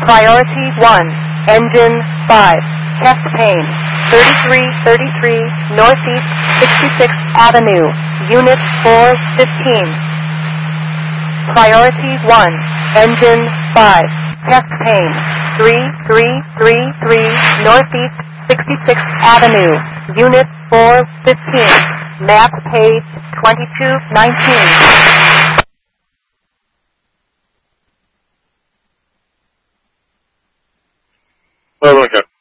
Priority 1, Engine 5, chest pain, 3333 Northeast 66th Avenue, Unit 415. Priority 1, Engine 5, chest pain, 3333 Northeast 66th Avenue, Unit 415, map page 2219. Oh, okay.